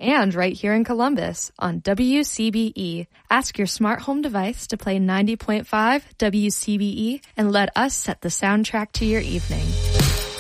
and right here in Columbus on WCBE. Ask your smart home device to play 90.5 WCBE and let us set the soundtrack to your evening.